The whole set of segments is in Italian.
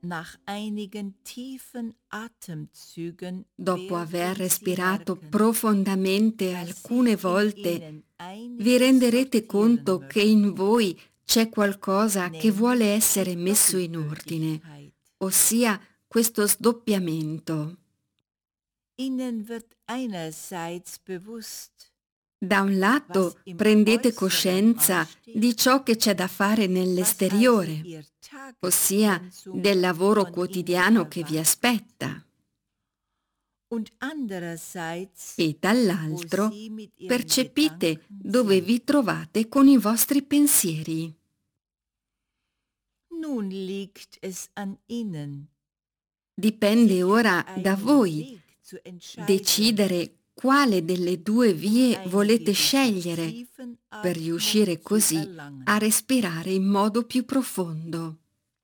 Nach einigen tiefen Atemzügen Dopo aver werden Sie respirato merken, profondamente dass alcune sich in volte, Ihnen vi einiges renderete sortieren conto che in möchte, voi c'è qualcosa che vuole nämlich die essere messo in ordine, Doppelgültigkeit. ossia questo sdoppiamento. Ihnen wird einerseits bewusst, Da un was lato im prendete Äußeren coscienza ansteht, di ciò che c'è da fare was also nell'esteriore, Ihr ossia Tagespensum del lavoro von Ihnen quotidiano che vi erwartet. aspetta, Und andererseits, e wo dall'altro Sie mit Ihren percepite Gedanken dove sind. vi trovate con i vostri pensieri. Nun liegt es an Ihnen, Dipende sich für ora da einen voi Weg zu entscheiden, decidere quale delle due um vie eine volete gewisse scegliere per Tiefenatmung riuscire zu così a erlangen. respirare in modo più profondo.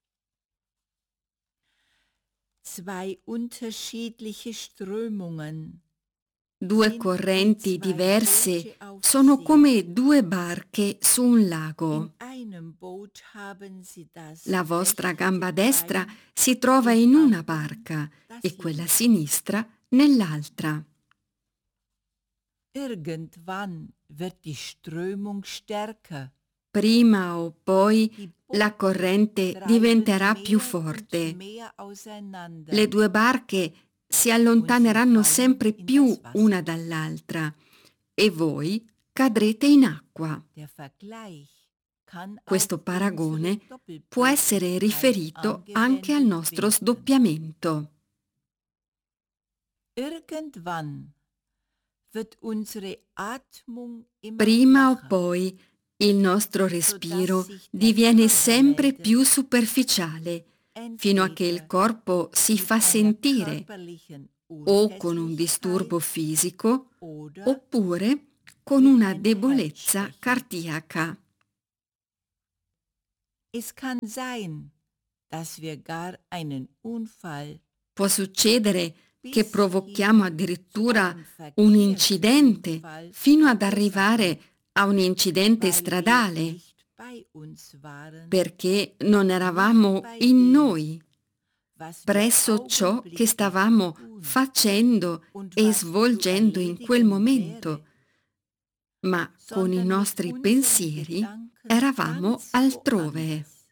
Zwei unterschiedliche Strömungen Due sind wie correnti zwei diverse Boote auf sono See. come due barche su un In lago. einem Boot haben Sie das La vostra rechte gamba destra Bein, si trova im in una anderen barca das e quella linke. sinistra nell'altra. Irgendwann wird die Strömung stärker. Prima o poi Die la Boote corrente treiben diventerà più mehr und forte. mehr Le auseinander due barche si und Sie allontaneranno fallen sempre in das più una Wasser. dall'altra e voi cadrete in acqua. Der Vergleich kann Questo auf unsere paragone può essere Doppelbödigkeit riferito anche al angewendet nostro werden. sdoppiamento. Irgendwann wird unsere Atmung immer Prima o flacher, poi il nostro sodass respiro sich der diviene Körper sempre meldet, più superficiale, fino a che il entweder corpo si mit fa einer sentire körperlichen o con un Unverträglichkeit disturbo fisico oder oppure con mit una einer debolezza Herzschwäche. cardiaca. Es kann sein, dass wir gar einen Unfall Può succedere che bis provochiamo hin zu addirittura einem un incidente Verkehrsunfall fino ad verursachen, arrivare a un incidente weil wir stradale, nicht bei uns waren, perché non nicht eravamo bei in dem, noi, was wir presso ciò che augenblicklich stavamo tun facendo und e was zu svolgendo in quel erledigen momento, wäre, ma con i sondern mit nostri unseren pensieri Gedanken eravamo ganz altrove. woanders.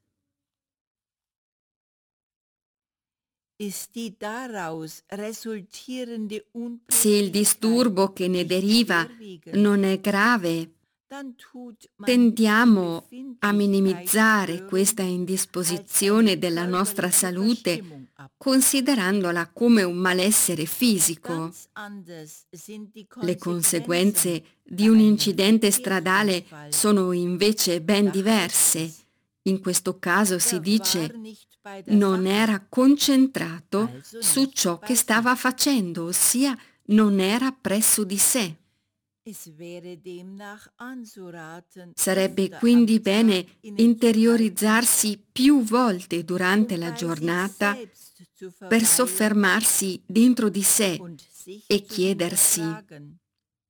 Ist die daraus resultierende Se il Unpünktlichkeit disturbo che ne nicht deriva schwerwiegend, non è grave, dann tut man die tendiamo a minimizzare questa Befindlichkeitsstörung als eine indisposizione della nostra körperliche salute Verstimmung ab. considerandola come un malessere fisico. Ganz anders sind die Le Konsequenzen conseguenze di bei un einem incidente stradale Verkehrsunfall. sono invece ben Da heißt diverse. es, In questo caso si er war dice nicht bei der non Sache, era concentrato also su nicht ciò che bei stava sich. facendo, ossia non era presso di sé. Es wäre demnach anzuraten, Sarebbe öfter am quindi Tag bene innezuhalten, interiorizzarsi più volte durante la bei sich giornata selbst zu per verweilen soffermarsi dentro di sé und sich e zu chiedersi hinterfragen,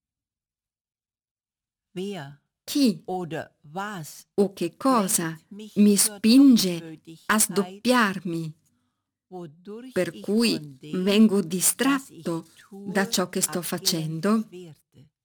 wer chi oder was o che cosa drängt mich mi zur spinge a Doppelbödigkeit, sdoppiarmi, wodurch per ich cui von dem, vengo was ich distratto da tue, ciò che sto abgelenkt facendo. werde.